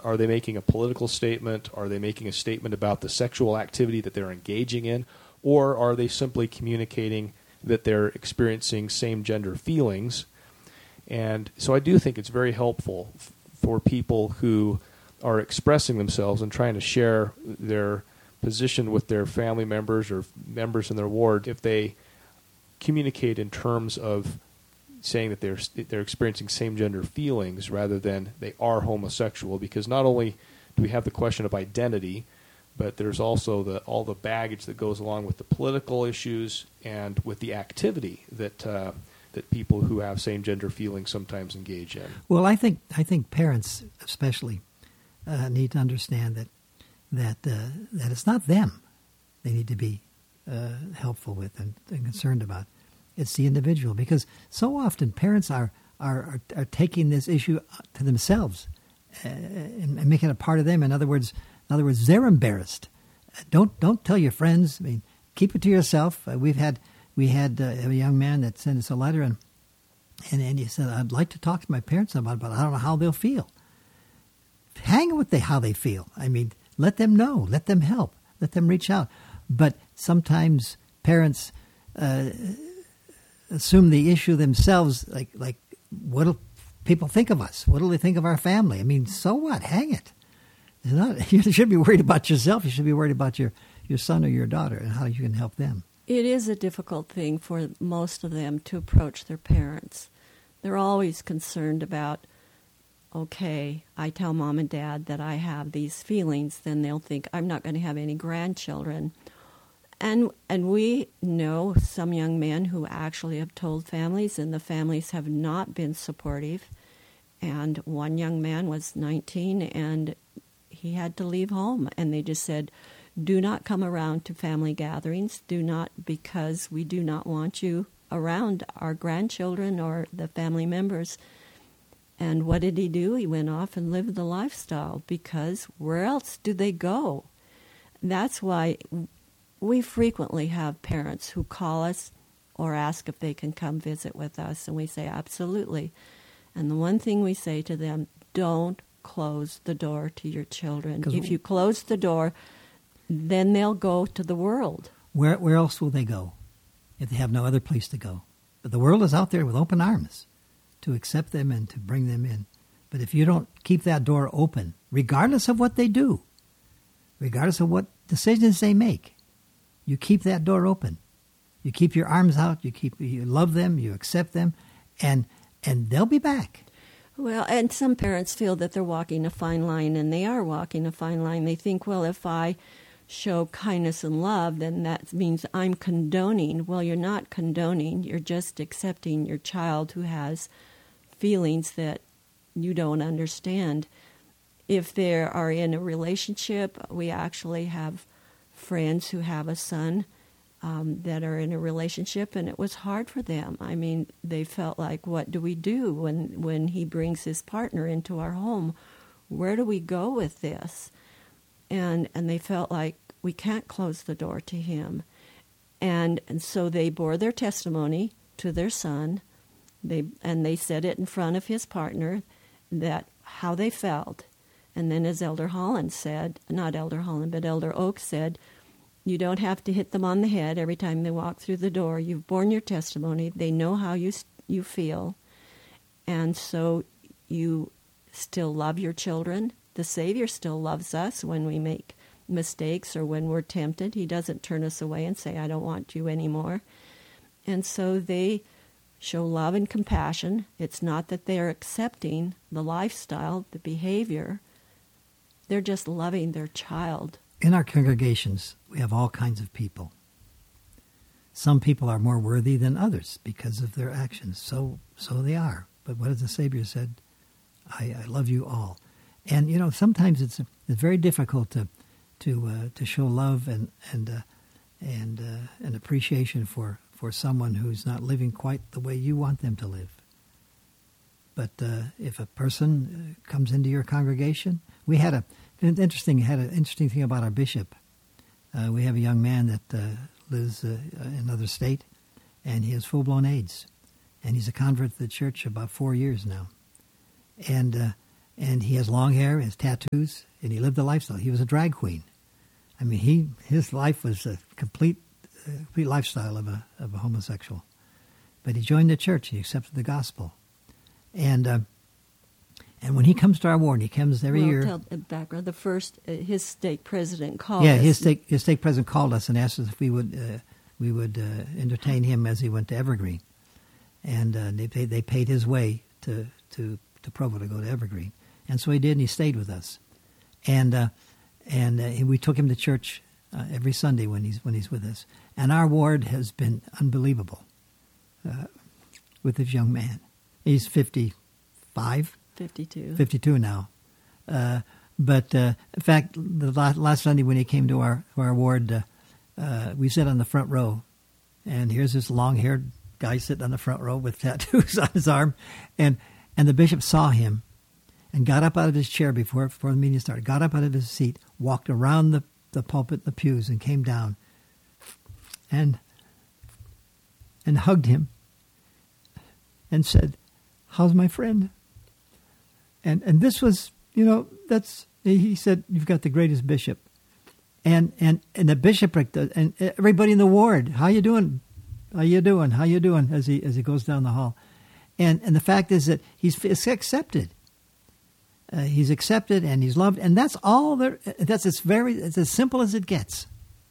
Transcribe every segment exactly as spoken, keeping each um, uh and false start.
Are they making a political statement? Are they making a statement about the sexual activity that they're engaging in? Or are they simply communicating that they're experiencing same-gender feelings? And so I do think it's very helpful f- for people who are expressing themselves and trying to share their position with their family members or members in their ward, if they communicate in terms of saying that they're they're experiencing same-gender feelings rather than they are homosexual. Because not only do we have the question of identity, but there's also the all the baggage that goes along with the political issues and with the activity that uh, that people who have same-gender feelings sometimes engage in. Well, I think I think parents especially uh, need to understand that that uh, that it's not them they need to be uh, helpful with and, and concerned about. It's the individual, because so often parents are are, are, are taking this issue to themselves uh, and, and making it a part of them. In other words, in other words, they're embarrassed. Don't don't tell your friends. I mean, keep it to yourself. Uh, we've had we had uh, a young man that sent us a letter, and and and he said, "I'd like to talk to my parents about it, but I don't know how they'll feel." Hang with the, how they feel. I mean, let them know. Let them help. Let them reach out. But sometimes parents uh, assume the issue themselves. Like like, what'll people think of us? What'll they think of our family? I mean, so what? Hang it. It's not, you should be worried about yourself. You should be worried about your, your son or your daughter and how you can help them. It is a difficult thing for most of them to approach their parents. They're always concerned about, okay, I tell mom and dad that I have these feelings, then they'll think I'm not going to have any grandchildren. And and we know some young men who actually have told families, and the families have not been supportive. And one young man was nineteen, and he had to leave home, and they just said, do not come around to family gatherings, do not, because we do not want you around our grandchildren or the family members. And what did he do? He went off and lived the lifestyle, because where else do they go? That's why we frequently have parents who call us or ask if they can come visit with us, and we say absolutely. And the one thing we say to them, don't close the door to your children. If you close the door, then they'll go to the world. Where where else will they go if they have no other place to go? But the world is out there with open arms to accept them and to bring them in. But if you don't keep that door open, regardless of what they do, regardless of what decisions they make, you keep that door open. You keep your arms out, you keep you love them, you accept them, and and they'll be back. Well, and some parents feel that they're walking a fine line, and they are walking a fine line. They think, well, if I show kindness and love, then that means I'm condoning. Well, you're not condoning. You're just accepting your child who has feelings that you don't understand. If they are in a relationship, we actually have friends who have a son Um, that are in a relationship, and it was hard for them. I mean, they felt like, what do we do when, when he brings his partner into our home? Where do we go with this? And and they felt like, we can't close the door to him. And and so they bore their testimony to their son, they and they said it in front of his partner, that how they felt. And then as Elder Holland said, not Elder Holland, but Elder Oak said, you don't have to hit them on the head every time they walk through the door. You've borne your testimony. They know how you you feel. And so you still love your children. The Savior still loves us when we make mistakes or when we're tempted. He doesn't turn us away and say, I don't want you anymore. And so they show love and compassion. It's not that they're accepting the lifestyle, the behavior. They're just loving their child. In our congregations, we have all kinds of people. Some people are more worthy than others because of their actions. So so they are. But what has the Savior said? I, I love you all. And, you know, sometimes it's it's very difficult to to uh, to show love and and uh, and uh, an appreciation for, for someone who's not living quite the way you want them to live. But uh, if a person comes into your congregation, we had a It's interesting. Had an interesting thing about our bishop. Uh, we have a young man that uh, lives uh, in another state, and he has full-blown AIDS, and he's a convert to the church about four years now. And uh, and he has long hair, has tattoos, and he lived a lifestyle. He was a drag queen. I mean, he his life was a complete, uh, complete lifestyle of a of a homosexual. But he joined the church. He accepted the gospel, and uh, and when he comes to our ward, he comes every well, year. Tell the background. The first, uh, his stake president called. Yeah, us. his stake his stake president called us and asked us if we would uh, we would uh, entertain him as he went to Evergreen, and uh, they paid, they paid his way to to to Provo to go to Evergreen, and so he did, and he stayed with us, and uh, and uh, we took him to church uh, every Sunday when he's when he's with us, and our ward has been unbelievable uh, with this young man. He's fifty-five. fifty-two. fifty-two now. Uh, but uh, in fact, the last, last Sunday when he came to our to our ward, uh, uh, we sat on the front row, and here's this long-haired guy sitting on the front row with tattoos on his arm, and and the bishop saw him, and got up out of his chair before before the meeting started. Got up out of his seat, walked around the the pulpit, the pews, and came down, and and hugged him, and said, "How's my friend?" And and this was, you know, that's, he said, "You've got the greatest bishop." And and, and the bishopric, and everybody in the ward, "How you doing? How you doing? How you doing?" As he as he goes down the hall. And and the fact is that he's accepted. Uh, he's accepted and he's loved. And that's all there, that's it's very, it's as simple as it gets.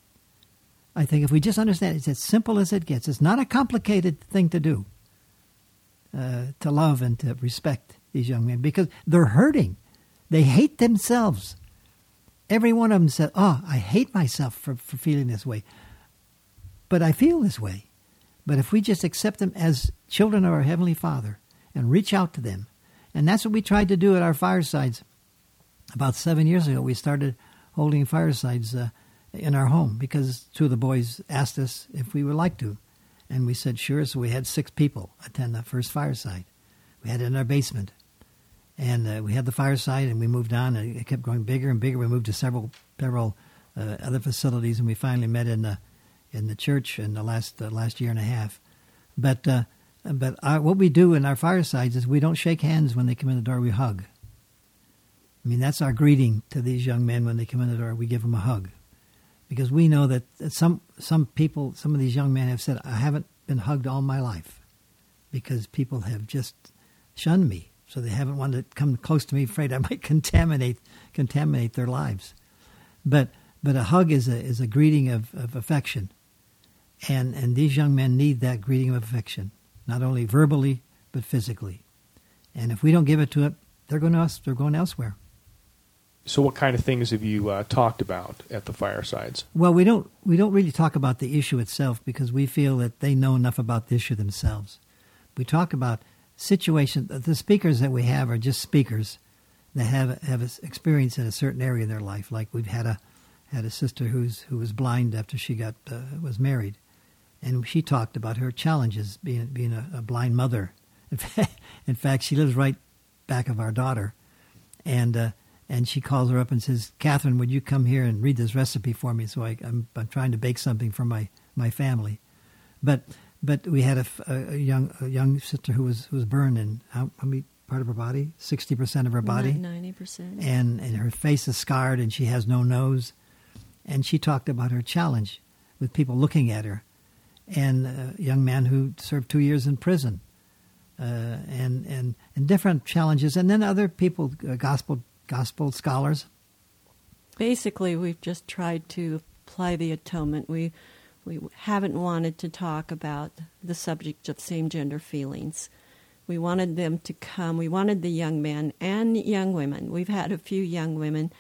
I think if we just understand, it's as simple as it gets. It's not a complicated thing to do, uh, to love and to respect these young men, because they're hurting. They hate themselves. Every one of them said, "Oh, I hate myself for, for feeling this way. But I feel this way." But if we just accept them as children of our Heavenly Father and reach out to them, and that's what we tried to do at our firesides. About seven years ago, we started holding firesides uh, in our home because two of the boys asked us if we would like to. And we said, sure. So we had six people attend the first fireside. We had it in our basement. And uh, we had the fireside, and we moved on, and it kept growing bigger and bigger. We moved to several several uh, other facilities, and we finally met in the in the church in the last uh, last year and a half. But uh, but our, what we do in our firesides is we don't shake hands when they come in the door. We hug. I mean, that's our greeting to these young men when they come in the door. We give them a hug, because we know that, that some some people, some of these young men have said, "I haven't been hugged all my life," because people have just shunned me. So they haven't wanted to come close to me, afraid I might contaminate contaminate their lives. But but a hug is a is a greeting of, of affection, and and these young men need that greeting of affection, not only verbally but physically. And if we don't give it to it, they're going to us. They're going elsewhere. So, what kind of things have you uh, talked about at the firesides? Well, we don't we don't really talk about the issue itself, because we feel that they know enough about the issue themselves. We talk about situation. The speakers that we have are just speakers that have have experience in a certain area in their life. Like we've had a had a sister who's who was blind after she got uh, was married, and she talked about her challenges being being a, a blind mother. In fact, in fact, she lives right back of our daughter, and uh, and she calls her up and says, "Catherine, would you come here and read this recipe for me?" So I, I'm I'm trying to bake something for my my family, but. But we had a, a young a young sister who was who was burned in how, how many part of her body? Sixty percent of her body. Ninety percent. And and her face is scarred, and she has no nose. And she talked about her challenge with people looking at her, and a young man who served two years in prison, uh, and and and different challenges, and then other people, uh, gospel gospel scholars. Basically, we've just tried to apply the atonement. We. We haven't wanted to talk about the subject of same-gender feelings. We wanted them to come. We wanted the young men and young women. We've had a few young women,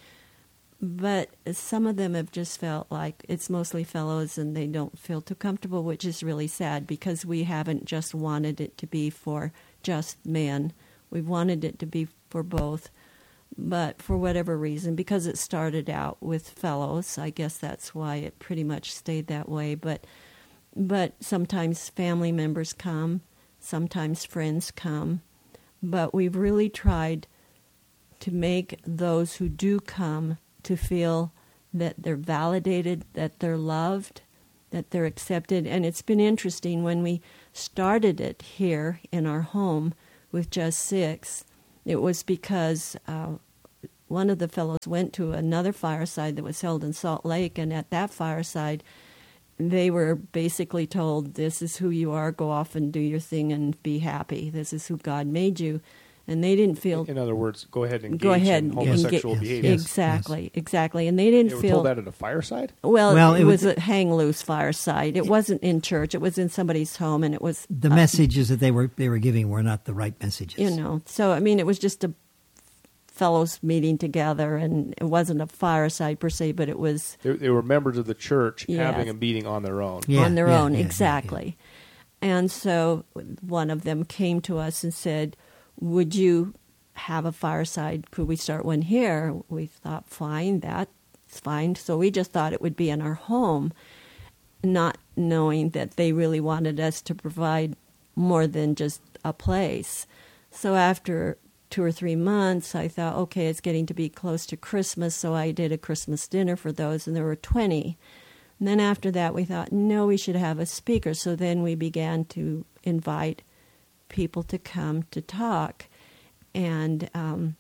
but some of them have just felt like it's mostly fellows and they don't feel too comfortable, which is really sad, because we haven't just wanted it to be for just men. We've wanted it to be for both. But for whatever reason, because it started out with fellows, I guess that's why it pretty much stayed that way. But but sometimes family members come, sometimes friends come. But we've really tried to make those who do come to feel that they're validated, that they're loved, that they're accepted. And it's been interesting when we started it here in our home with just six. It was because uh, one of the fellows went to another fireside that was held in Salt Lake, and at that fireside, they were basically told, this is who you are, go off and do your thing and be happy. This is who God made you. And they didn't feel... In other words, go ahead and engage go ahead in and homosexual engage, behavior. yes, exactly, yes. exactly. And they didn't They were feel... told that at a fireside? Well, Well, it, it was was- a hang-loose fireside. It wasn't in church. It was in somebody's home, and it was... The uh, messages that they were they were giving were not the right messages. You know, so, I mean, it was just a fellows meeting together, and it wasn't a fireside per se, but it was... They, they were members of the church Yes. having a meeting on their own. Yeah, on their yeah, own, yeah, yeah, exactly. And so one of them came to us and said, would you have a fireside? Could we start one here? We thought, fine, that's fine. So we just thought it would be in our home, not knowing that they really wanted us to provide more than just a place. So after two or three months, I thought, okay, it's getting to be close to Christmas, so I did a Christmas dinner for those, and there were twenty. And then after that, we thought, no, we should have a speaker. So then we began to invite people to come to talk and um,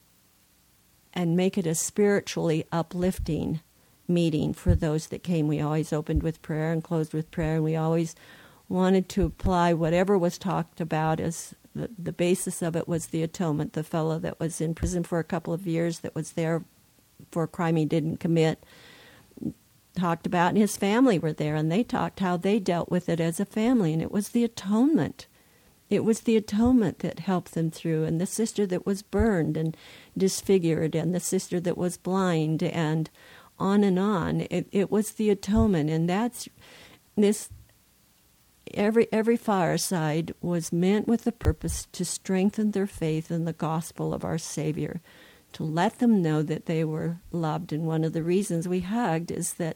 and make it a spiritually uplifting meeting for those that came. We always opened with prayer and closed with prayer, and we always wanted to apply whatever was talked about as the, the basis of it was the atonement. The fellow that was in prison for a couple of years that was there for a crime he didn't commit talked about, and his family were there, and they talked how they dealt with it as a family, and it was the atonement. It was the atonement that helped them through, and the sister that was burned and disfigured, and the sister that was blind, and on and on. It, it was the atonement, and that's this. Every every fireside was meant with the purpose to strengthen their faith in the gospel of our Savior, to let them know that they were loved. And one of the reasons we hugged is that,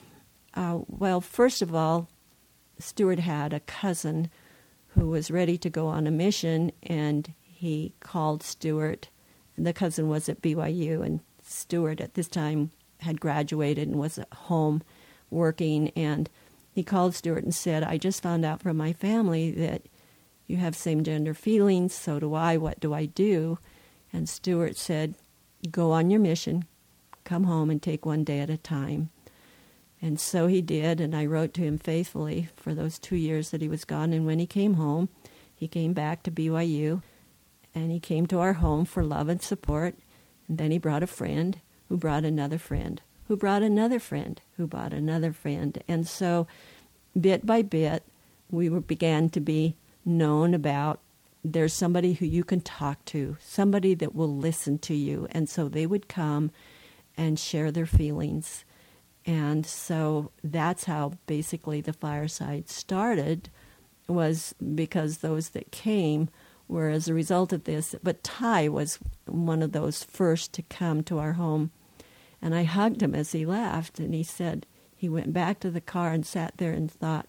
uh, well, first of all, Stuart had a cousin who was ready to go on a mission, and he called Stuart. And the cousin was at B Y U, and Stuart at this time had graduated and was at home working, and he called Stuart and said, I just found out from my family that you have same-gender feelings, so do I, what do I do? And Stuart said, go on your mission, come home and take one day at a time. And so he did, and I wrote to him faithfully for those two years that he was gone. And when he came home, he came back to B Y U, and he came to our home for love and support. And then he brought a friend who brought another friend, who brought another friend, who brought another friend. And so bit by bit, we were, began to be known about there's somebody who you can talk to, somebody that will listen to you. And so they would come and share their feelings. And so that's how basically the fireside started, was because those that came were as a result of this. But Ty was one of those first to come to our home. And I hugged him as he left, and he said, he went back to the car and sat there and thought,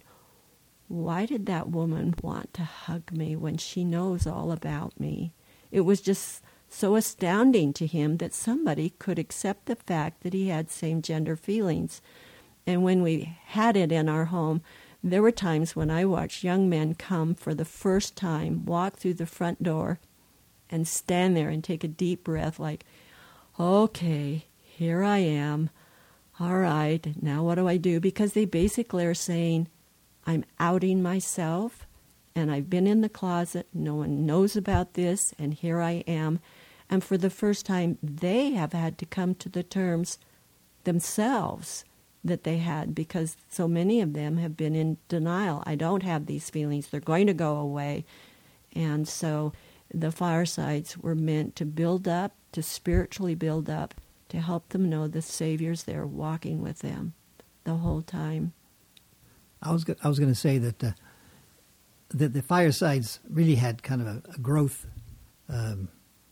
why did that woman want to hug me when she knows all about me? It was just so astounding to him that somebody could accept the fact that he had same-gender feelings. And when we had it in our home, there were times when I watched young men come for the first time, walk through the front door, and stand there and take a deep breath like, okay, here I am. All right, now what do I do? Because they basically are saying, I'm outing myself, and I've been in the closet. No one knows about this, and here I am. And for the first time, they have had to come to the terms themselves that they had, because so many of them have been in denial. I don't have these feelings. They're going to go away. And so the firesides were meant to build up, to spiritually build up, to help them know the Savior's there walking with them the whole time. I was go- I was going to say that uh, that the firesides really had kind of a, a growth um,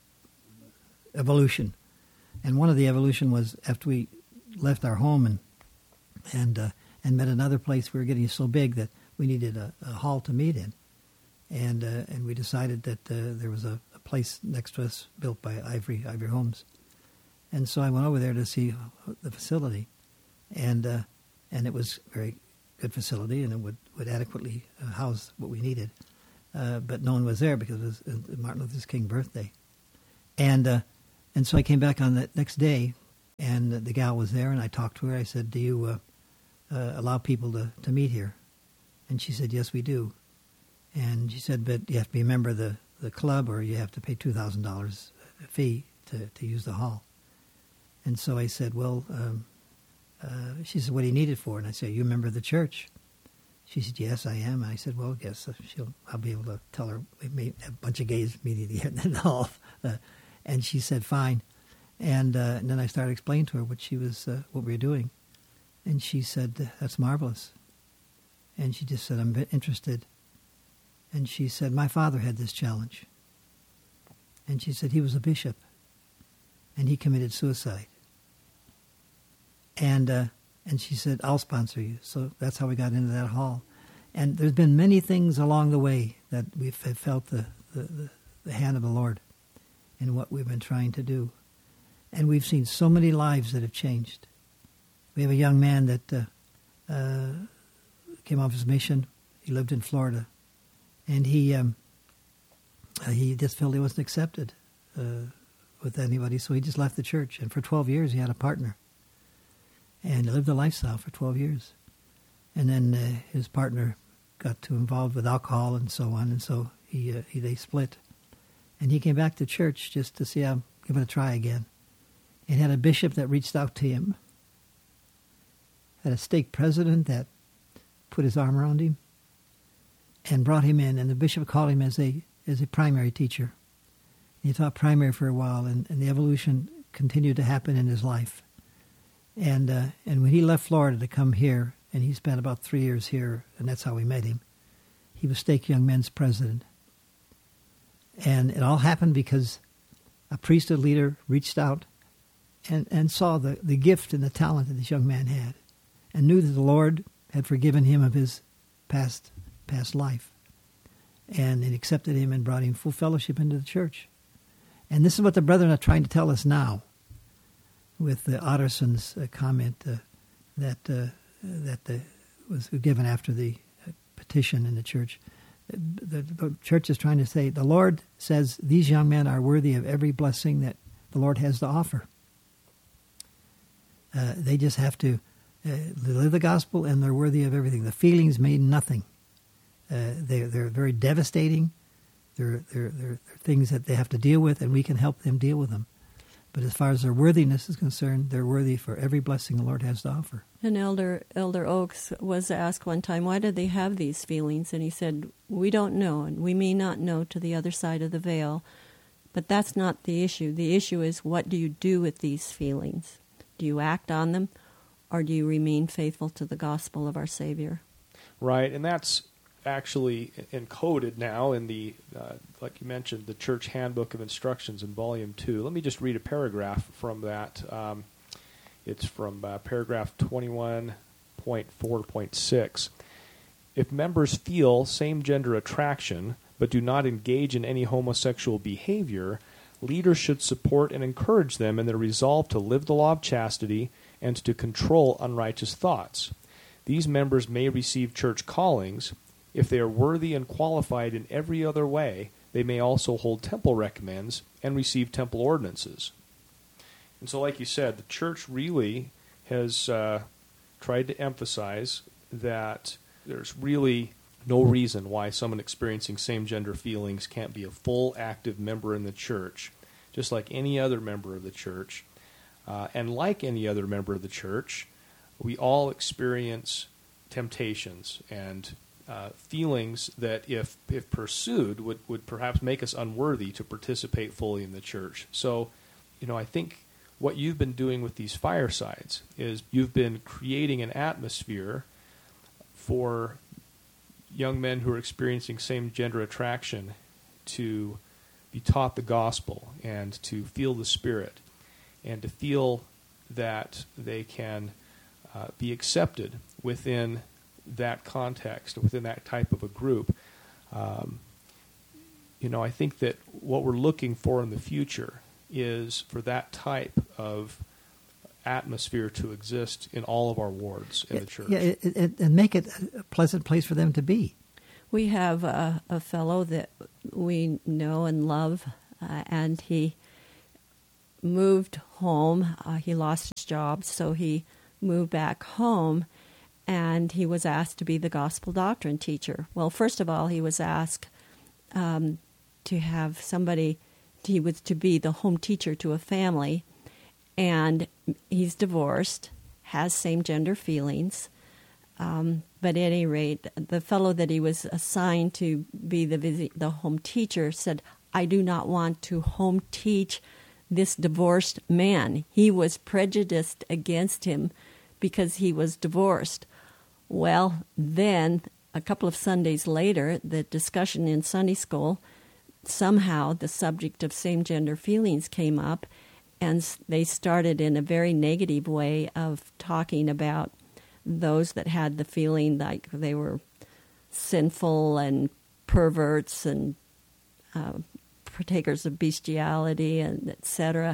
evolution, and one of the evolution was after we left our home and and uh, and met another place. We were getting so big that we needed a, a hall to meet in, and uh, and we decided that uh, there was a, a place next to us built by Ivory Ivory Homes, and so I went over there to see the facility, and uh, and it was very good facility, and it would, would adequately uh, house what we needed. Uh, but no one was there because it was uh, Martin Luther King's birthday. And uh, and so I came back on the next day, and the gal was there, and I talked to her. I said, do you uh, uh, allow people to, to meet here? And she said, yes, we do. And she said, but you have to be a member of the, the club, or you have to pay two thousand dollars a fee to, to use the hall. And so I said, well, um, uh, she said, what do you need it for? And I said, are you a member of the church? She said, yes, I am. And I said, well, I guess she'll, I'll be able to tell her we made a bunch of gays meeting here in the hall. Uh, and she said, fine. And, uh, and then I started explaining to her what she was, uh, what we were doing. And she said, that's marvelous. And she just said, I'm interested. And she said, my father had this challenge. And she said, he was a bishop. And he committed suicide. And uh, and she said, I'll sponsor you. So that's how we got into that hall. And there's been many things along the way that we've felt the, the, the, the hand of the Lord in what we've been trying to do. And we've seen so many lives that have changed. We have a young man that uh, uh, came off his mission. He lived in Florida. And he um, uh, he just felt he wasn't accepted uh, with anybody, so he just left the church. And for twelve years, he had a partner. And he lived a lifestyle for twelve years. And then uh, his partner got too involved with alcohol and so on, and so he, uh, he they split. And he came back to church just to see how, give it a try again. And had a bishop that reached out to him. Had a stake president that put his arm around him and brought him in. And the bishop called him as a as a primary teacher. He taught primary for a while, and, and the evolution continued to happen in his life. And uh, and when he left Florida to come here, and he spent about three years here, and that's how we met him, he was Stake Young Men's president. And it all happened because a priesthood leader reached out and, and saw the, the gift and the talent that this young man had, and knew that the Lord had forgiven him of his past past life, and it accepted him and brought him full fellowship into the church. And this is what the brethren are trying to tell us now, with the Otterson's uh, comment uh, that uh, that uh, was given after the uh, petition in the church. The, the church is trying to say, the Lord says these young men are worthy of every blessing that the Lord has to offer. Uh, they just have to uh, live the gospel, and they're worthy of everything. The feelings mean nothing. Uh, they, they're very devastating. They're, they're, they're, they're things that they have to deal with, and we can help them deal with them. But as far as their worthiness is concerned, they're worthy for every blessing the Lord has to offer. And Elder Elder Oaks was asked one time, why did they have these feelings? And he said, we don't know, and we may not know to the other side of the veil, but that's not the issue. The issue is, what do you do with these feelings? Do you act on them, or do you remain faithful to the gospel of our Savior? Right, and that's actually encoded now in the, uh, like you mentioned, the Church Handbook of Instructions in Volume two. Let me just read a paragraph from that. Um, it's from uh, paragraph twenty-one point four point six. If members feel same-gender attraction but do not engage in any homosexual behavior, leaders should support and encourage them in their resolve to live the law of chastity and to control unrighteous thoughts. These members may receive church callings. If they are worthy and qualified in every other way, they may also hold temple recommends and receive temple ordinances. And so, like you said, the church really has uh, tried to emphasize that there's really no reason why someone experiencing same-gender feelings can't be a full, active member in the church, just like any other member of the church. Uh, and like any other member of the church, we all experience temptations and uh, feelings that, if if pursued, would, would perhaps make us unworthy to participate fully in the church. So, you know, I think what you've been doing with these firesides is you've been creating an atmosphere for young men who are experiencing same-gender attraction to be taught the gospel and to feel the Spirit and to feel that they can uh, be accepted within that context, within that type of a group. Um, you know, I think that what we're looking for in the future is for that type of atmosphere to exist in all of our wards in yeah, the church. Yeah, it, it, and make it a pleasant place for them to be. We have a, a fellow that we know and love, uh, and he moved home. Uh, he lost his job, so he moved back home, and he was asked to be the gospel doctrine teacher. Well, first of all, he was asked um, to have somebody, he was to be the home teacher to a family, and he's divorced, has same-gender feelings. Um, but at any rate, the fellow that he was assigned to be the visit, the home teacher said, I do not want to home teach this divorced man. He was prejudiced against him because he was divorced. Well, then, a couple of Sundays later, the discussion in Sunday school, somehow the subject of same-gender feelings came up, and they started in a very negative way of talking about those that had the feeling like they were sinful and perverts and uh, partakers of bestiality, and et cetera.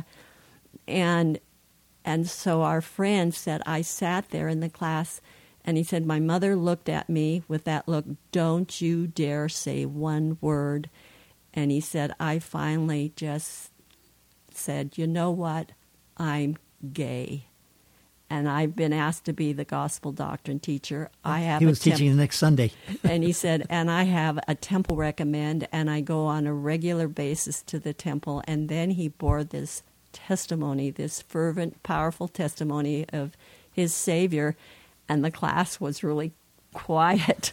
And and so our friend said, I sat there in the class, and he said, my mother looked at me with that look, don't you dare say one word. And he said, I finally just said, you know what, I'm gay. And I've been asked to be the gospel doctrine teacher. I have he was a temp- teaching the next Sunday. And he said, and I have a temple recommend, and I go on a regular basis to the temple. And then he bore this testimony, this fervent, powerful testimony of his Savior, and the class was really quiet.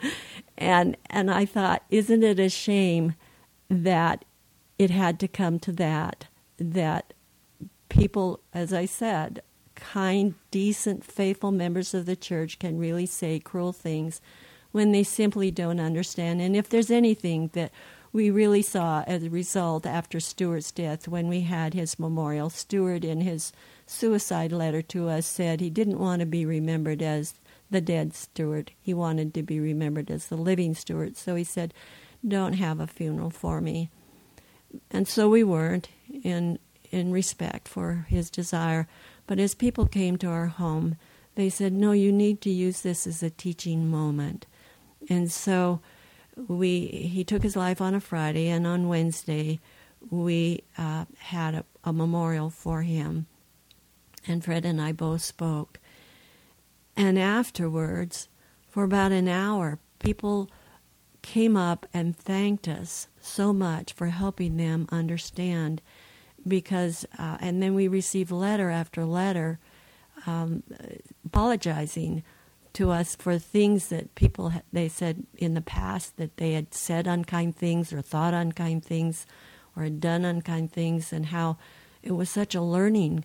and and I thought, isn't it a shame that it had to come to that, that people, as I said, kind, decent, faithful members of the church can really say cruel things when they simply don't understand. And if there's anything that we really saw as a result after Stuart's death, when we had his memorial, Stuart in his suicide letter to us said he didn't want to be remembered as the dead Stuart. He wanted to be remembered as the living Stuart. So he said, don't have a funeral for me. And so we weren't, in in respect for his desire. But as people came to our home, they said, no, you need to use this as a teaching moment. And so we he took his life on a Friday, and on Wednesday we uh, had a, a memorial for him. And Fred and I both spoke. And afterwards, for about an hour, people came up and thanked us so much for helping them understand. Because, uh, and then we received letter after letter um, apologizing to us for things that people, ha- they said in the past that they had said unkind things or thought unkind things or had done unkind things, and how it was such a learning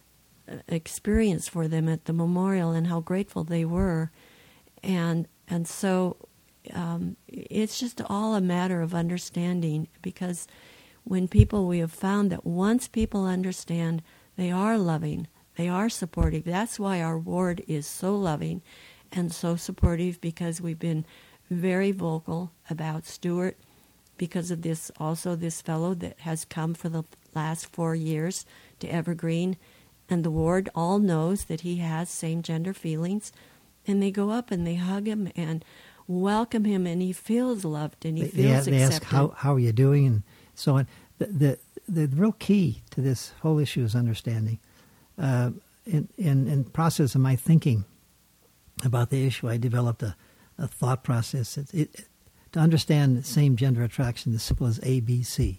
experience for them at the memorial and how grateful they were. And, and so um, it's just all a matter of understanding, because when people, we have found that once people understand, they are loving, they are supportive. That's why our ward is so loving and so supportive, because we've been very vocal about Stuart, because of this, also this fellow that has come for the last four years to Evergreen, and the ward all knows that he has same-gender feelings, and they go up and they hug him and welcome him, and he feels loved and he they, feels they, they accepted. ask, how, how are you doing, and so on. The, the, the real key to this whole issue is understanding. Uh, in, in, in process of my thinking about the issue, I developed a, a thought process. It, it, to understand same-gender attraction, as simple as A, B, C.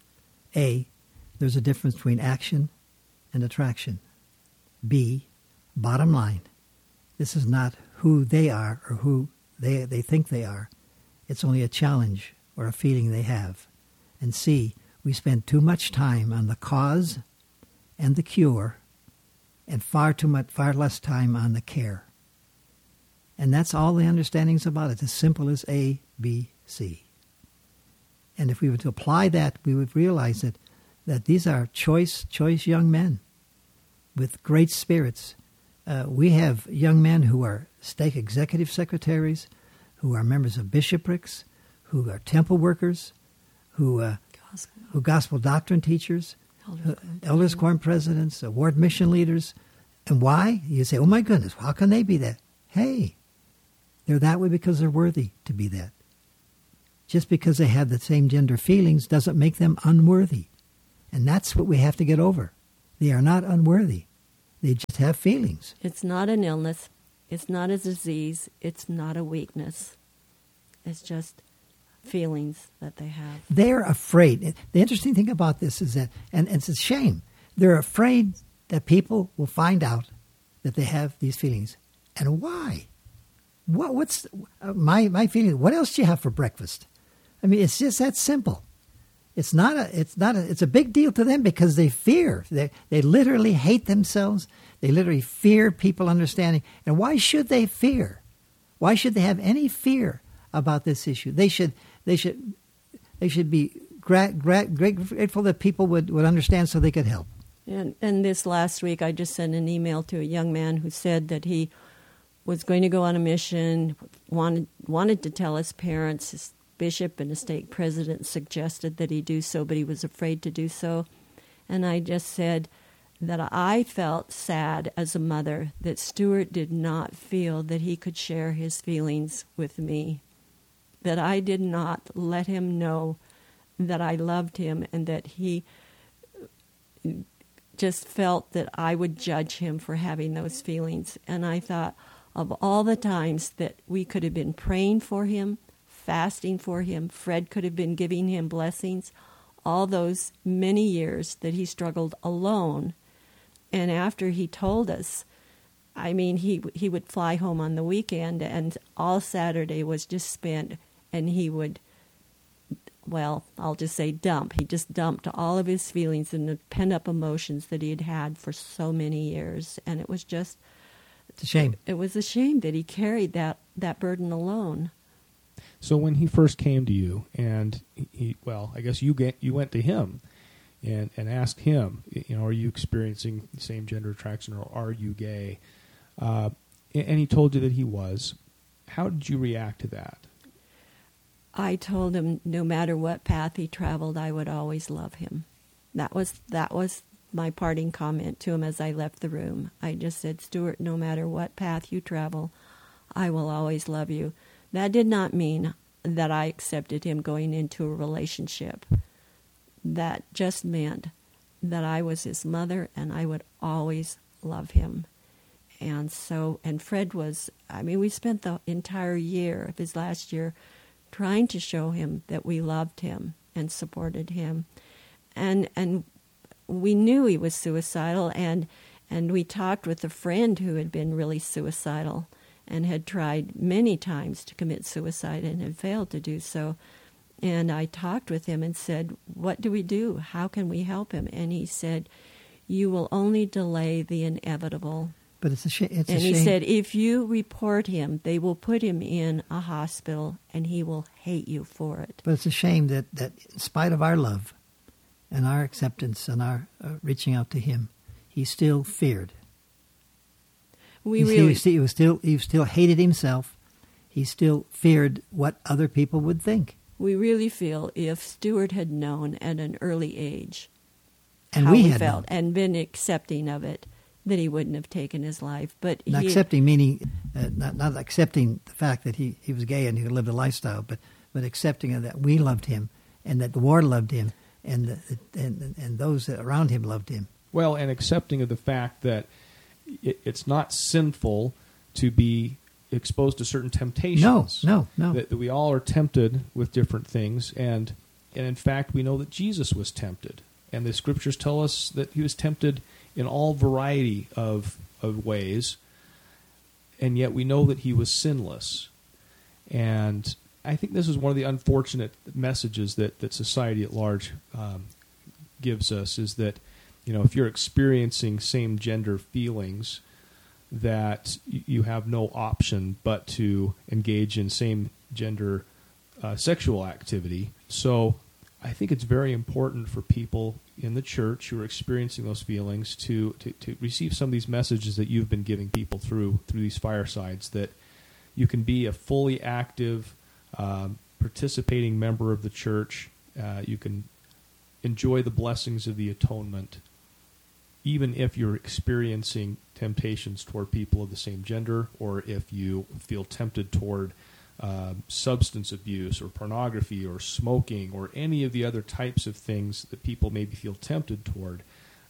A, there's a difference between action and attraction. B, bottom line, this is not who they are or who they, they think they are. It's only a challenge or a feeling they have. And C, we spend too much time on the cause and the cure, and far too much, far less time on the care. And that's all the understanding's about. It's as simple as A, B, C. And if we were to apply that, we would realize that, that these are choice, choice young men with great spirits. Uh, we have young men who are stake executive secretaries, who are members of bishoprics, who are temple workers, who uh, gospel. who gospel doctrine teachers, Elders, uh, Elders Quorum presidents, uh, ward mission leaders. And why? You say, oh my goodness, how can they be that? Hey, they're that way because they're worthy to be that. Just because they have the same gender feelings doesn't make them unworthy. And that's what we have to get over. They are not unworthy. They just have feelings. It's not an illness. It's not a disease. It's not a weakness. It's just feelings that they have. They're afraid. The interesting thing about this is that, and it's a shame, they're afraid that people will find out that they have these feelings. And why? What, what's uh, my my feeling? What else do you have for breakfast? I mean, it's just that simple. It's not a. It's not a. It's a big deal to them because they fear. They they literally hate themselves. They literally fear people understanding. And why should they fear? Why should they have any fear about this issue? They should. They should. They should be gra- gra- grateful that people would, would understand so they could help. And and this last week, I just sent an email to a young man who said that he was going to go on a mission, wanted wanted to tell his parents. His bishop and a stake president suggested that he do so, but he was afraid to do so. And I just said that I felt sad as a mother that Stuart did not feel that he could share his feelings with me, that I did not let him know that I loved him and that he just felt that I would judge him for having those feelings. And I thought of all the times that we could have been praying for him, fasting for him, Fred could have been giving him blessings, all those many years that he struggled alone. And after he told us, I mean, he he would fly home on the weekend, and all Saturday was just spent, and he would, well, I'll just say dump. He just dumped all of his feelings and the pent-up emotions that he had had for so many years. And it was just... It's a shame. It was a shame that he carried that, that burden alone. So when he first came to you, and he, well, I guess you get, you went to him and, and asked him, you know, are you experiencing same-gender attraction or are you gay? Uh, and he told you that he was. How did you react to that? I told him no matter what path he traveled, I would always love him. That was that was my parting comment to him as I left the room. I just said, Stuart, no matter what path you travel, I will always love you. That did not mean that I accepted him going into a relationship. That just meant that I was his mother and I would always love him. And so, and Fred was, I mean, we spent the entire year of his last year trying to show him that we loved him and supported him. And and we knew he was suicidal, and and we talked with a friend who had been really suicidal and had tried many times to commit suicide and had failed to do so. And I talked with him and said, what do we do? How can we help him? And he said, you will only delay the inevitable. But it's a, sh- it's a and shame. And he said, if you report him, they will put him in a hospital and he will hate you for it. But it's a shame that, that in spite of our love and our acceptance and our uh, reaching out to him, he still feared. We he, really, he, was still, he was still he still hated himself. He still feared what other people would think. We really feel if Stuart had known at an early age and how we he had felt known. and been accepting of it, that he wouldn't have taken his life. But not he, accepting meaning uh, not not accepting the fact that he, he was gay and he lived a lifestyle, but but accepting that we loved him and that the war loved him and the, and and those around him loved him. Well, and accepting of the fact that it, it's not sinful to be exposed to certain temptations. No, no, no. That, that we all are tempted with different things, and and in fact, we know that Jesus was tempted, and the Scriptures tell us that he was tempted in all variety of of ways, and yet we know that he was sinless. And I think this is one of the unfortunate messages that, that society at large um, gives us, is that, you know, if you're experiencing same-gender feelings, that you have no option but to engage in same-gender uh, sexual activity. So I think it's very important for people in the church who are experiencing those feelings to, to, to receive some of these messages that you've been giving people through through these firesides, that you can be a fully active, um, participating member of the church. Uh, you can enjoy the blessings of the atonement, even if you're experiencing temptations toward people of the same gender, or if you feel tempted toward uh, substance abuse or pornography or smoking or any of the other types of things that people maybe feel tempted toward.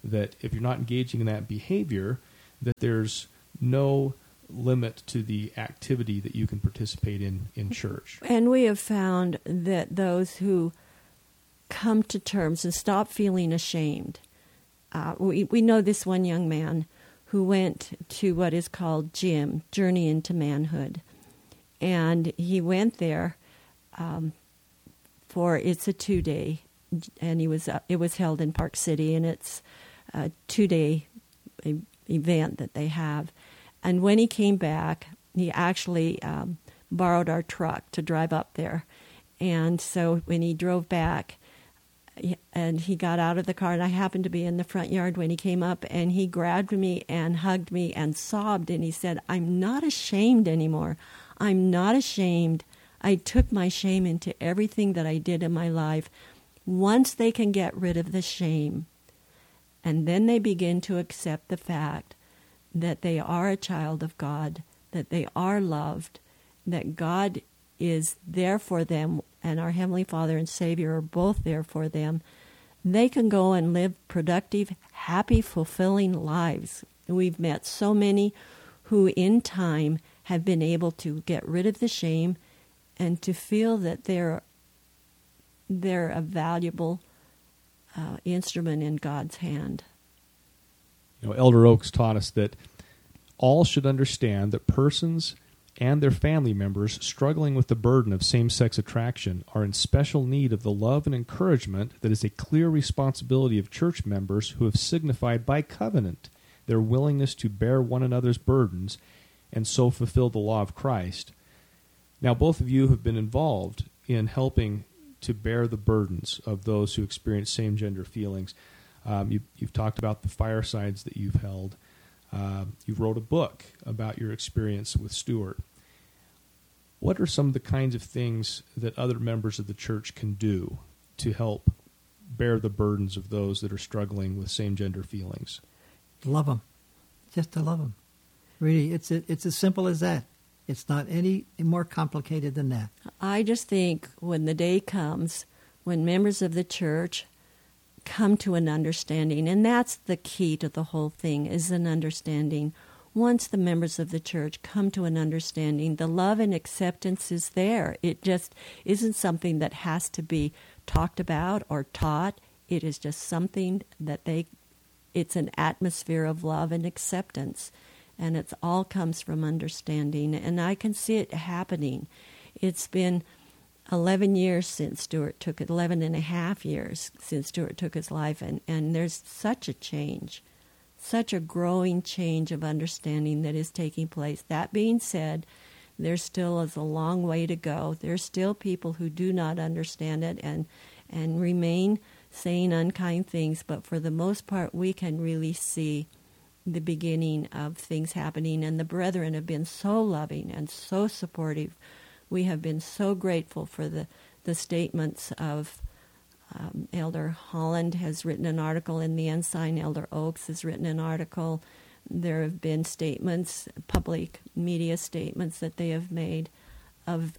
that if you're not engaging in that behavior, that there's no limit to the activity that you can participate in in church. And we have found that those who come to terms and stop feeling ashamed. Uh, we, we know this one young man who went to what is called JIM, Journey into Manhood. And he went there um, for, it's a two-day, and he was uh, it was held in Park City, and it's a two-day e- event that they have. And when he came back, he actually um, borrowed our truck to drive up there. And so when he drove back, and he got out of the car, and I happened to be in the front yard when he came up, and he grabbed me and hugged me and sobbed, and he said, "I'm not ashamed anymore. I'm not ashamed. I took my shame into everything that I did in my life." Once they can get rid of the shame, and then they begin to accept the fact that they are a child of God, that they are loved, that God is there for them, and our Heavenly Father and Savior are both there for them, they can go and live productive, happy, fulfilling lives. We've met so many who in time have been able to get rid of the shame and to feel that they're they're a valuable uh, instrument in God's hand. You know, Elder Oaks taught us that all should understand that persons and their family members struggling with the burden of same-sex attraction are in special need of the love and encouragement that is a clear responsibility of church members who have signified by covenant their willingness to bear one another's burdens and so fulfill the law of Christ. Now, both of you have been involved in helping to bear the burdens of those who experience same-gender feelings. Um, you, you've talked about the firesides that you've held. Uh, you wrote a book about your experience with Stuart. What are some of the kinds of things that other members of the church can do to help bear the burdens of those that are struggling with same-gender feelings? Love them. Just to love them. Really, it's a, it's as simple as that. It's not any more complicated than that. I just think when the day comes when members of the church come to an understanding, and that's the key to the whole thing, is an understanding. Once the members of the church come to an understanding, the love and acceptance is there. It just isn't something that has to be talked about or taught. It is just something that they, it's an atmosphere of love and acceptance. And it all comes from understanding. And I can see it happening. It's been eleven years since Stuart took it, eleven and a half years since Stuart took his life. And, and there's such a change, such a growing change of understanding that is taking place. That being said, there still is a long way to go. There's still people who do not understand it and, and remain saying unkind things. But for the most part, we can really see the beginning of things happening, and the brethren have been so loving and so supportive. We have been so grateful for the, the statements of um, Elder Holland has written an article in the Ensign. Elder Oaks has written an article. There have been statements, public media statements that they have made of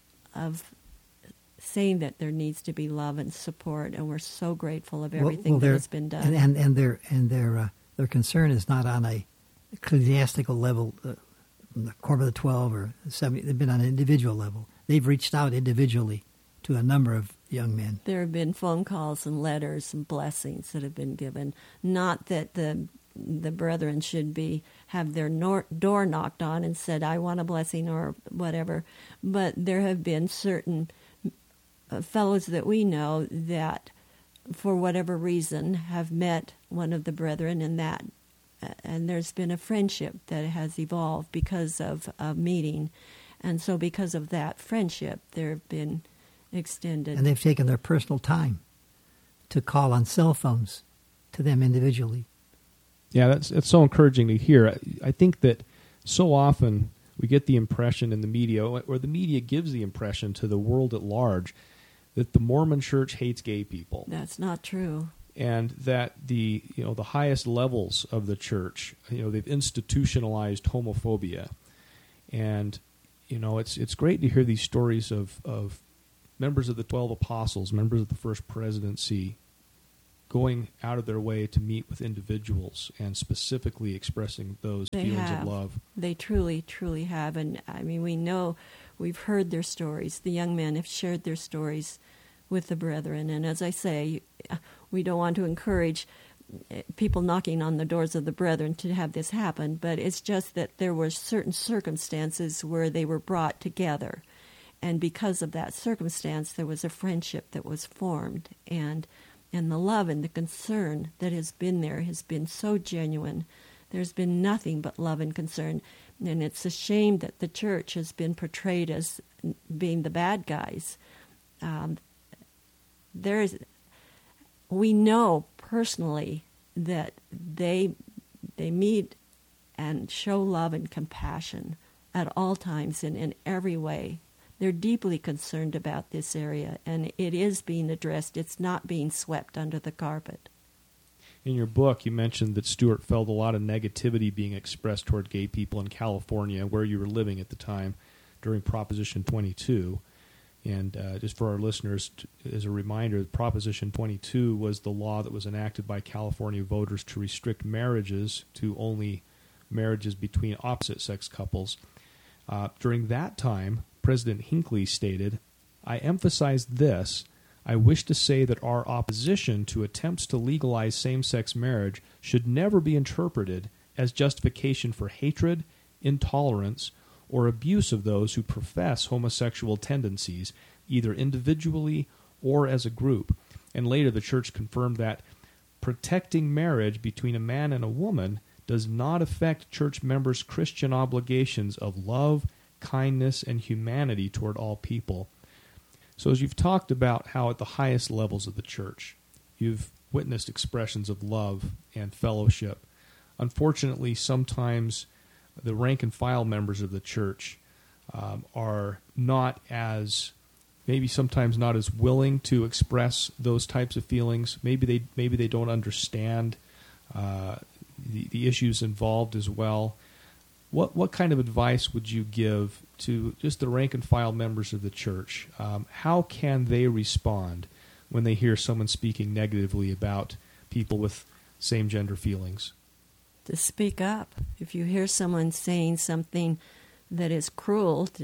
of saying that there needs to be love and support, and we're so grateful of everything well, well, that has been done. And and, and their and their uh, their concern is not on a ecclesiastical level, uh, from the Quorum of the Twelve or seventy. They've been on an individual level. They've reached out individually to a number of young men. There have been phone calls and letters and blessings that have been given. Not that the the brethren should be have their nor- door knocked on and said, "I want a blessing" or whatever, but there have been certain uh, fellows that we know that, for whatever reason, have met one of the brethren, and that, uh, and there's been a friendship that has evolved because of a meeting, and so because of that friendship, there have been extended. And they've taken their personal time to call on cell phones to them individually. Yeah, that's it's so encouraging to hear. I, I think that so often we get the impression in the media, or the media gives the impression to the world at large, that the Mormon Church hates gay people. That's not true. And that the you know the highest levels of the church, you know, they've institutionalized homophobia. And you know, it's it's great to hear these stories of, of members of the twelve apostles, members of the first presidency, going out of their way to meet with individuals and specifically expressing those They feelings have. of love. They truly, truly have. And I mean, we know, we've heard their stories. The young men have shared their stories with the brethren. And as I say, we don't want to encourage people knocking on the doors of the brethren to have this happen, but it's just that there were certain circumstances where they were brought together. And because of that circumstance, there was a friendship that was formed. And and the love and the concern that has been there has been so genuine. There's been nothing but love and concern. And it's a shame that the church has been portrayed as being the bad guys. Um, there's, we know personally that they they meet and show love and compassion at all times and in every way. They're deeply concerned about this area, and it is being addressed. It's not being swept under the carpet. In your book, you mentioned that Stuart felt a lot of negativity being expressed toward gay people in California, where you were living at the time, during Proposition twenty-two. And uh, just for our listeners, t- as a reminder, Proposition twenty-two was the law that was enacted by California voters to restrict marriages to only marriages between opposite-sex couples. Uh, during that time, President Hinckley stated, "I emphasize this. I wish to say that our opposition to attempts to legalize same-sex marriage should never be interpreted as justification for hatred, intolerance, or abuse of those who profess homosexual tendencies, either individually or as a group." And later the church confirmed that protecting marriage between a man and a woman does not affect church members' Christian obligations of love, kindness, and humanity toward all people. So as you've talked about how at the highest levels of the church, you've witnessed expressions of love and fellowship. Unfortunately, sometimes the rank and file members of the church um, are not as, maybe sometimes not as willing to express those types of feelings. Maybe they maybe they don't understand uh, the, the issues involved as well. What what kind of advice would you give to just the rank and file members of the church? Um, how can they respond when they hear someone speaking negatively about people with same-gender feelings? To speak up. If you hear someone saying something that is cruel, to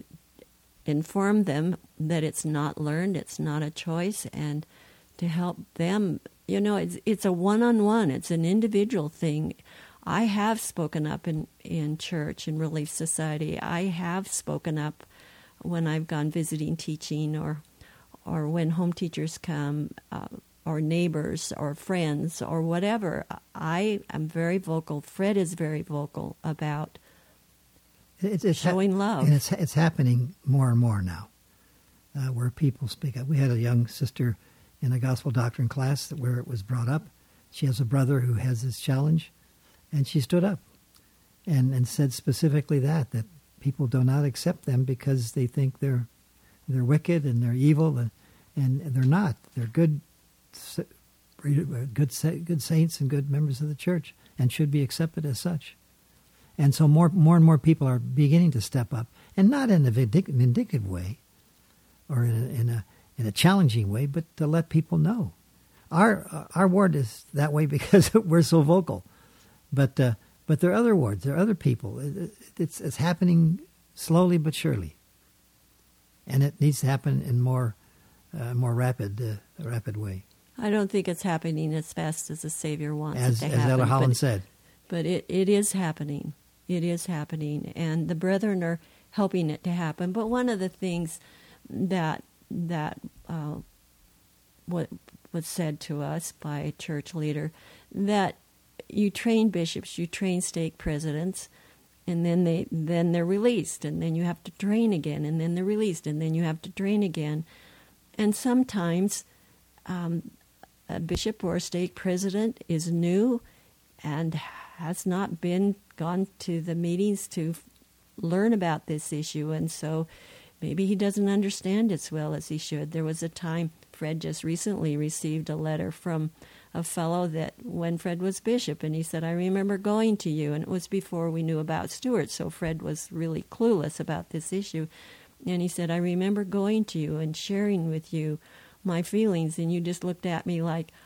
inform them that it's not learned, it's not a choice, and to help them. You know, it's it's a one-on-one, it's an individual thing. I have spoken up in, in church, in Relief Society. I have spoken up when I've gone visiting teaching, or or when home teachers come, uh, or neighbors or friends or whatever. I am very vocal. Fred is very vocal about it's, it's showing ha- love. And it's, it's happening more and more now, uh, where people speak up. We had a young sister in a gospel doctrine class that where it was brought up. She has a brother who has this challenge, and she stood up and, and said specifically that, that people do not accept them because they think they're they're wicked and they're evil, and, and they're not. They're good good good saints and good members of the church and should be accepted as such. And so more more and more people are beginning to step up, and not in a vindic- vindictive way or in a, in a in a challenging way, but to let people know. Our our ward is that way because we're so vocal. But uh, but there are other wards, there are other people. It, it's it's happening slowly but surely, and it needs to happen in more uh, more rapid uh, rapid way. I don't think it's happening as fast as the Savior wants As it to as happen. Elder Holland but, said, but it, it is happening. It is happening, and the brethren are helping it to happen. But one of the things that that uh, what was said to us by a church leader, that you train bishops, you train stake presidents, and then they then they're released, and then you have to train again, and then they're released, and then you have to train again. And sometimes um, a bishop or a stake president is new and has not been gone to the meetings to f- learn about this issue, and so maybe he doesn't understand as well as he should. There was a time, Fred just recently received a letter from a fellow that when Fred was bishop, and he said, "I remember going to you," and it was before we knew about Stuart, so Fred was really clueless about this issue. And he said, "I remember going to you and sharing with you my feelings, and you just looked at me like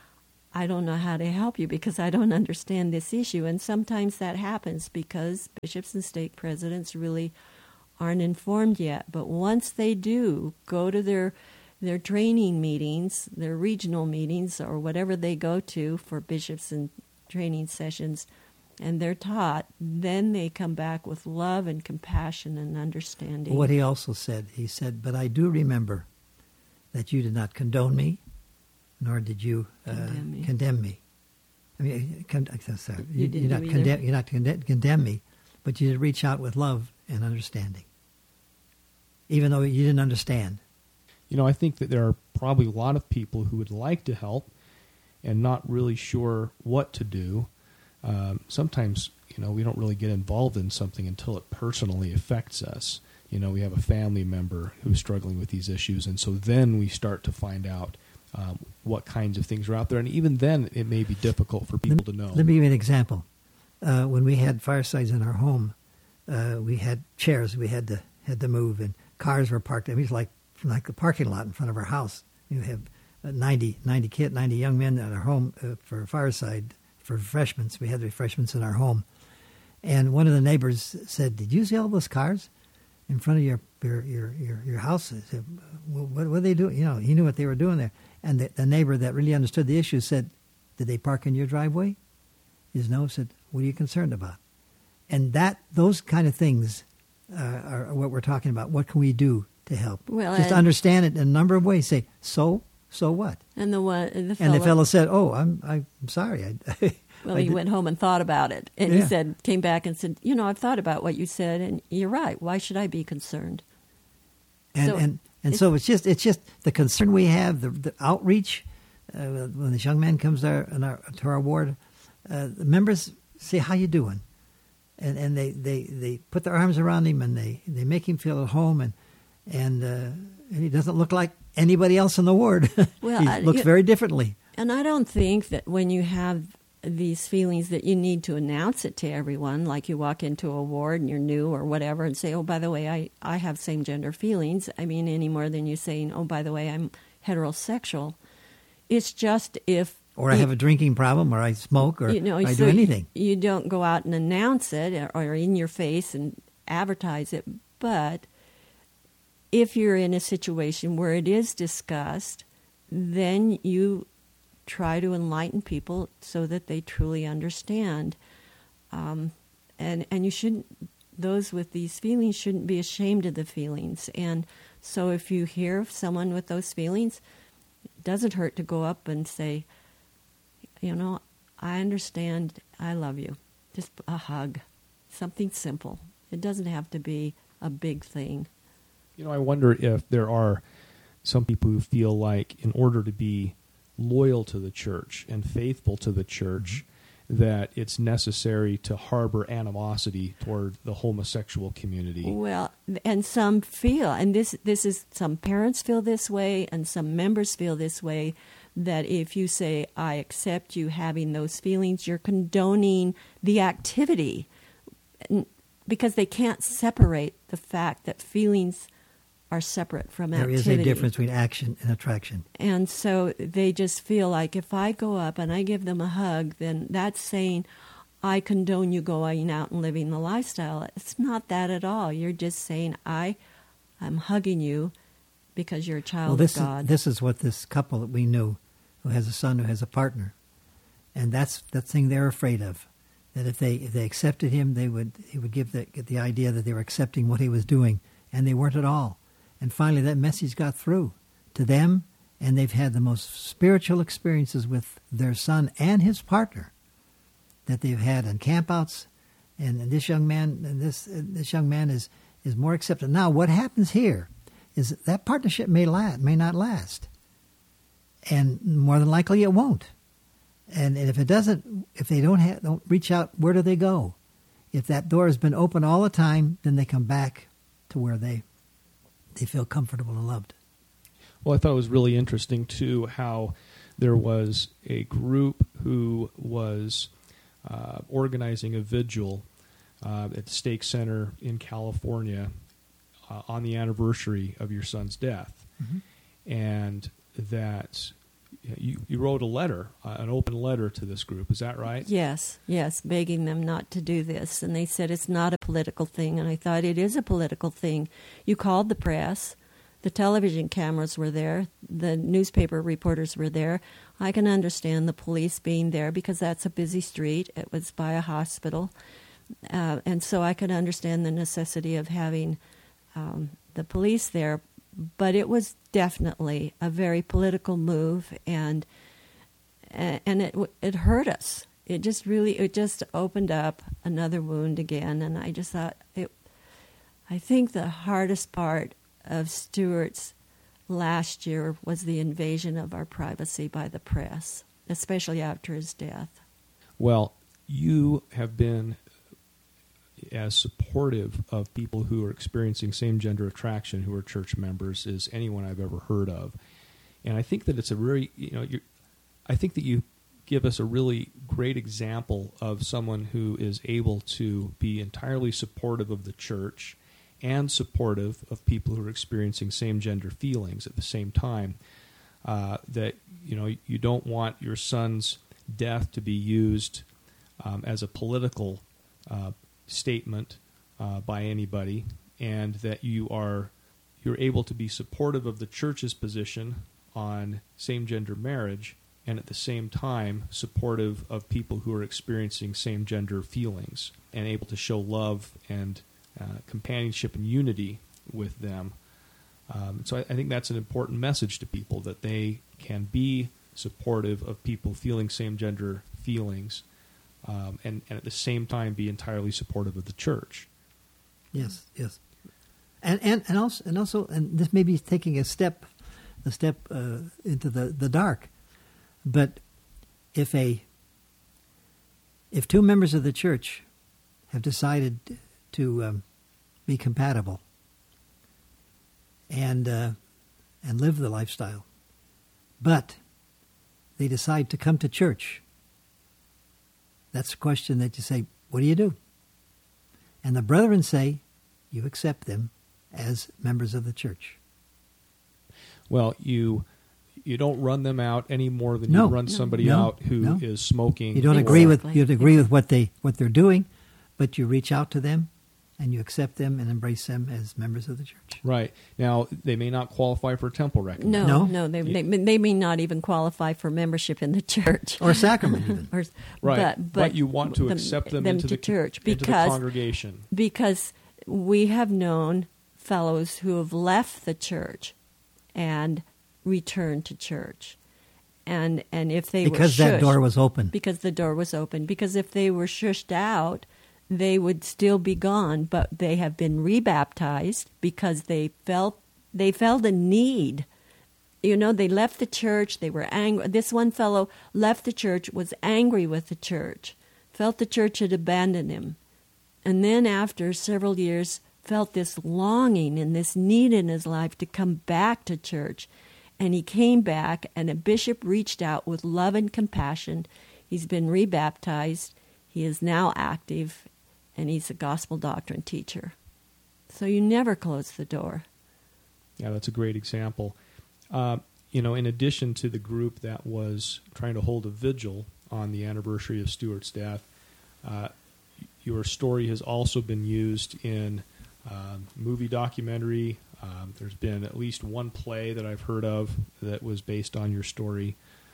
I don't know how to help you because I don't understand this issue. And sometimes that happens because bishops and stake presidents really aren't informed yet. But once they do, go to their their training meetings, their regional meetings, or whatever they go to for bishops and training sessions, and they're taught, then they come back with love and compassion and understanding. What he also said, he said, but I do remember that you did not condone me, nor did you uh, Condemn me. condemn me. I mean, con- sorry, You you, didn't you're not do condemn, either. you're not conde- condemn me, but you did reach out with love and understanding, even though you didn't understand. You know, I think that there are probably a lot of people who would like to help and not really sure what to do. Um, sometimes, you know, we don't really get involved in something until it personally affects us. You know, we have a family member who's struggling with these issues, and so then we start to find out um, what kinds of things are out there. And even then, it may be difficult for people let, to know. Let me give you an example. Uh, when we had firesides in our home, uh, we had chairs we had to had to move, and cars were parked. I mean, it was like like the parking lot in front of our house. You have uh, ninety, ninety kid, ninety young men at our home uh, for a fireside for refreshments. We had refreshments in our home, and one of the neighbors said, "Did you see all those cars in front of your your your your, your house?" I said, what, what are they doing? You know, he knew what they were doing there. And the, the neighbor that really understood the issue said, "Did they park in your driveway?" He said, "No." Said, "What are you concerned about?" And that those kind of things uh, are what we're talking about. What can we do to help? Well, just and- understand it in a number of ways. Say, so so what? And the one, the And fellow, the fellow said, "Oh, I'm I'm sorry." I, well, I he did- went home and thought about it, and Yeah. he said, came back and said, "You know, I've thought about what you said, and you're right. Why should I be concerned?" And So and, and it's- so it's just it's just the concern we have, the, the outreach. Uh, when this young man comes there in our, to our ward, uh, the members say, "How you doing?" And and they, they, they put their arms around him and they, they make him feel at home, and and, uh, and he doesn't look like anybody else in the ward. Well, he I- looks you- very differently. And I don't think that when you have these feelings that you need to announce it to everyone, like you walk into a ward and you're new or whatever and say, "Oh, by the way, I, I have same-gender feelings." I mean, any more than you saying, "Oh, by the way, I'm heterosexual." It's just if... Or I you- have a drinking problem, or I smoke, or you know, I so do anything. You, you don't go out and announce it or, or in your face and advertise it. But if you're in a situation where it is discussed, then you try to enlighten people so that they truly understand. Um, and and you shouldn't, those with these feelings shouldn't be ashamed of the feelings. And so if you hear someone with those feelings, it doesn't hurt to go up and say, "You know, I understand, I love you." Just a hug, something simple. It doesn't have to be a big thing. You know, I wonder if there are some people who feel like in order to be loyal to the church and faithful to the church, that it's necessary to harbor animosity toward the homosexual community. Well, and some feel, and this this is, some parents feel this way, and some members feel this way, that if you say, "I accept you having those feelings," you're condoning the activity, N- because they can't separate the fact that feelings are separate from There is activity. a difference between action and attraction. And so they just feel like if I go up and I give them a hug, then that's saying, "I condone you going out and living the lifestyle." It's not that at all. You're just saying, I, I'm hugging you because you're a child Well, this of God. is this is what this couple that we knew, who has a son who has a partner, and that's that thing they're afraid of. That if they if they accepted him, they would he would give the get the idea that they were accepting what he was doing, and they weren't at all. And finally, that message got through to them, and they've had the most spiritual experiences with their son and his partner that they've had in campouts. And, and this young man, and this uh, this young man is is more accepted now. What happens here is that, that partnership may last, may not last, and more than likely it won't. And, and if it doesn't, if they don't have, don't reach out, where do they go? If that door has been open all the time, then they come back to where they they feel comfortable and loved. Well, I thought it was really interesting, too, how there was a group who was uh, organizing a vigil uh, at the Stake Center in California uh, on the anniversary of your son's death. Mm-hmm. And that you, you wrote a letter, uh, an open letter to this group. Is that right? Yes, yes, begging them not to do this. And they said it's not a political thing. And I thought it is a political thing. You called the press. The television cameras were there. The newspaper reporters were there. I can understand the police being there because that's a busy street. It was by a hospital. Uh, and so I could understand the necessity of having um, the police there. But it was definitely a very political move, and and it it hurt us. It just really, it just opened up another wound again. And I just thought, it. I think the hardest part of Stewart's last year was the invasion of our privacy by the press, especially after his death. Well, you have been as supportive of people who are experiencing same-gender attraction who are church members as anyone I've ever heard of. And I think that it's a very, you know, you're, I think that you give us a really great example of someone who is able to be entirely supportive of the church and supportive of people who are experiencing same-gender feelings at the same time. Uh, that, you know, you don't want your son's death to be used um, as a political uh, statement uh, by anybody, and that you are you're able to be supportive of the church's position on same-gender marriage, and at the same time supportive of people who are experiencing same-gender feelings, and able to show love and uh, companionship and unity with them. Um, so I, I think that's an important message to people, that they can be supportive of people feeling same-gender feelings, Um, and, and at the same time be entirely supportive of the church. Yes, yes, and and and also and also and this may be taking a step, a step uh, into the, the dark, but if a if two members of the church have decided to um, be compatible and uh, and live the lifestyle, but they decide to come to church. That's a question that you say, what do you do? And the brethren say, you accept them as members of the church. Well, you you don't run them out any more than no, you run no, somebody no, out who no. is smoking. You don't or, agree with Exactly. you agree with what they what they're doing, but you reach out to them and you accept them and embrace them as members of the church. Right. Now, they may not qualify for temple recognition. No, No? no, they, they they may not even qualify for membership in the church. Or a sacrament even. Or, Right. But, But you want to them- accept them, them into, to the, church into the because congregation. because we have known fellows who have left the church and returned to church, and and if they Because were that shushed- door was open. because the door was open, because if they were shushed out, they would still be gone, but they have been rebaptized because they felt they felt a need. You know, they left the church, they were angry. This one fellow left the church, was angry with the church, felt the church had abandoned him. And then after several years, felt this longing and this need in his life to come back to church. And he came back, and a bishop reached out with love and compassion. He's been rebaptized. He is now active, and he's a gospel doctrine teacher. So you never close the door. Yeah, that's a great example. Uh, you know, in addition to the group that was trying to hold a vigil on the anniversary of Stewart's death, uh, your story has also been used in um, movie documentary. Um, there's been at least one play that I've heard of that was based on your story.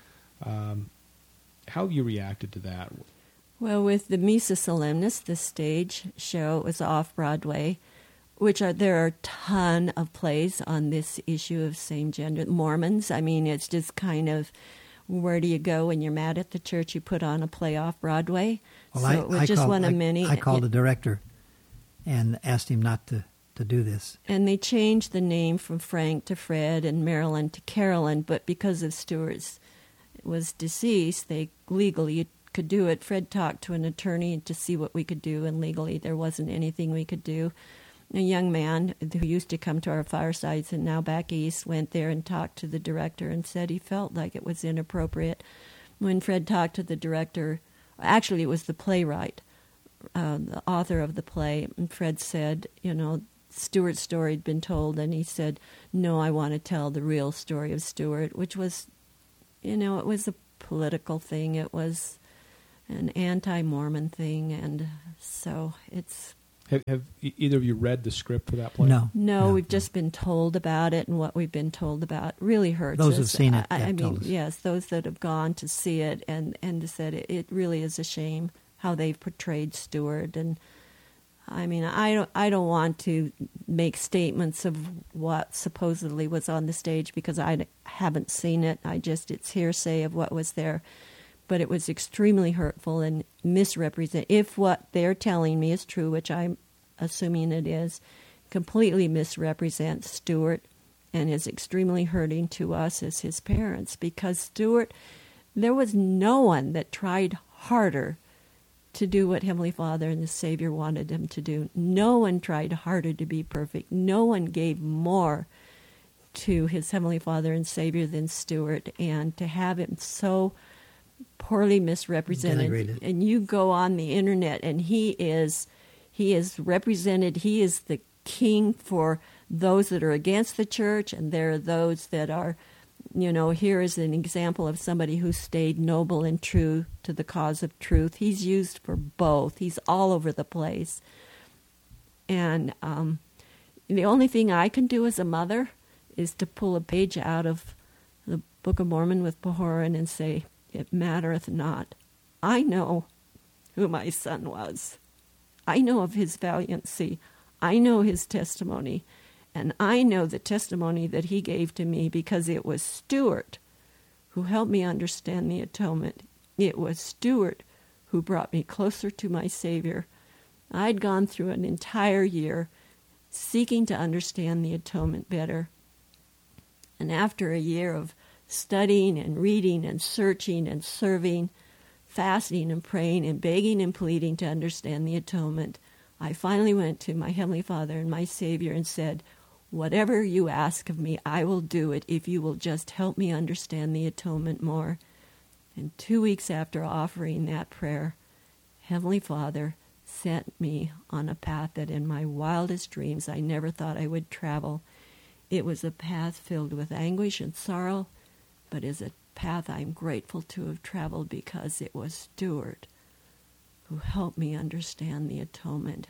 Um, how have you reacted to that? Well, with the Missa Solemnis, the stage show, was off-Broadway, which are there are a ton of plays on this issue of same-gender Mormons. I mean, it's just kind of, where do you go when you're mad at the church? You put on a play off-Broadway. Well, so I, it was I just called, one of I, many. I called the director and asked him not to, to do this. And they changed the name from Frank to Fred and Marilyn to Carolyn, but because of Stewart's was deceased, they legally could do it. Fred talked to an attorney to see what we could do, and legally there wasn't anything we could do. A young man who used to come to our firesides and now back east went there and talked to the director and said he felt like it was inappropriate. When Fred talked to the director, actually it was the playwright, uh, the author of the play, and Fred said, you know, Stewart's story had been told, and he said, no, I want to tell the real story of Stewart, which was you know, it was a political thing. It was an anti-Mormon thing, and so it's... Have, have e- either of you read the script for that play? No. No, no, we've just been told about it, and what we've been told about really hurts Those us. who've seen it I, I have mean, told us. yes, those that have gone to see it and, and said it, it really is a shame how they've portrayed Stuart. And I mean, I don't, I don't want to make statements of what supposedly was on the stage because I haven't seen it. I just, it's hearsay of what was there. But it was extremely hurtful and misrepresent. If what they're telling me is true, which I'm assuming it is, completely misrepresents Stuart and is extremely hurting to us as his parents. Because Stuart, there was no one that tried harder to do what Heavenly Father and the Savior wanted him to do. No one tried harder to be perfect. No one gave more to his Heavenly Father and Savior than Stuart. And to have him so poorly misrepresented, Denigrated. and you go on the internet and he is he is represented, he is the king for those that are against the church, and there are those that are, you know, here is an example of somebody who stayed noble and true to the cause of truth. He's used for both. He's all over the place. And um, the only thing I can do as a mother is to pull a page out of the Book of Mormon with Pahoran and say, it mattereth not. I know who my son was. I know of his valiancy. I know his testimony. And I know the testimony that he gave to me because it was Stuart who helped me understand the atonement. It was Stuart who brought me closer to my Savior. I'd gone through an entire year seeking to understand the atonement better. And after a year of studying and reading and searching and serving, fasting and praying and begging and pleading to understand the atonement, I finally went to my Heavenly Father and my Savior and said, whatever you ask of me, I will do it if you will just help me understand the atonement more. And two weeks after offering that prayer, Heavenly Father sent me on a path that in my wildest dreams I never thought I would travel. It was a path filled with anguish and sorrow, but is a path I'm grateful to have traveled because it was Stuart who helped me understand the atonement.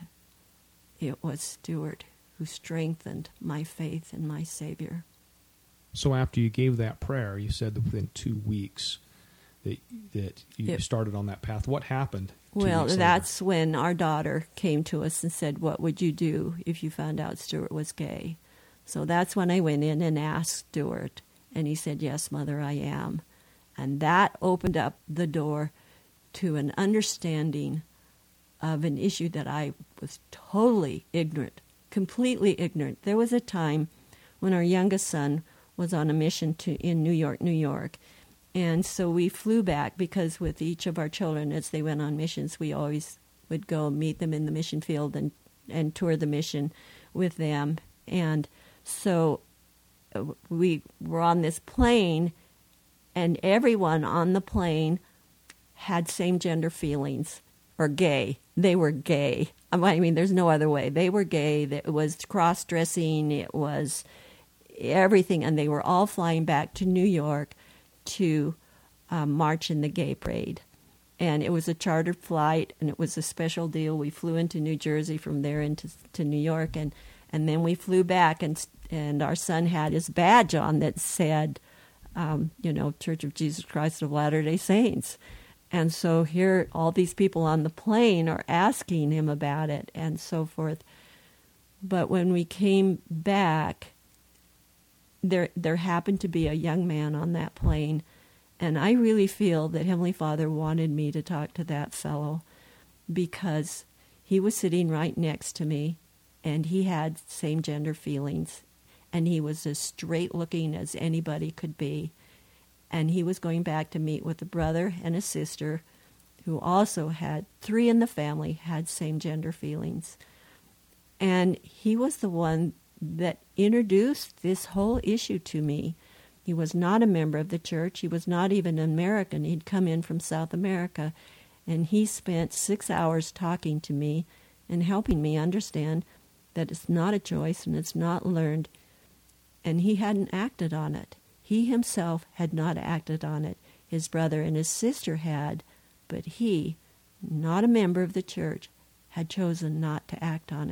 It was Stuart who strengthened my faith in my Savior. So after you gave that prayer, you said that within two weeks that that you It, started on that path. What happened? two well, weeks later? that's when our daughter came to us and said, what would you do if you found out Stuart was gay? So that's when I went in and asked Stuart. And he said, yes, Mother, I am. And that opened up the door to an understanding of an issue that I was totally ignorant, completely ignorant. There was a time when our youngest son was on a mission to in New York, New York. And so we flew back because with each of our children, as they went on missions, we always would go meet them in the mission field and, and tour the mission with them. And so we were on this plane, and everyone on the plane had same-gender feelings, or gay. They were gay. I mean, there's no other way. They were gay. It was cross-dressing. It was everything, and they were all flying back to New York to um, march in the gay parade. And it was a chartered flight, and it was a special deal. We flew into New Jersey from there into to New York, and, and then we flew back, and and our son had his badge on that said, um, you know, Church of Jesus Christ of Latter-day Saints. And so here all these people on the plane are asking him about it and so forth. But when we came back, there there happened to be a young man on that plane, and I really feel that Heavenly Father wanted me to talk to that fellow because he was sitting right next to me, and he had same-gender feelings, and he was as straight-looking as anybody could be. And he was going back to meet with a brother and a sister who also had, three in the family had same-gender feelings. And he was the one that introduced this whole issue to me. He was not a member of the church. He was not even an American. He'd come in from South America. And he spent six hours talking to me and helping me understand that it's not a choice and it's not learned. And he hadn't acted on it. He himself had not acted on it. His brother and his sister had, but he, not a member of the church, had chosen not to act on it.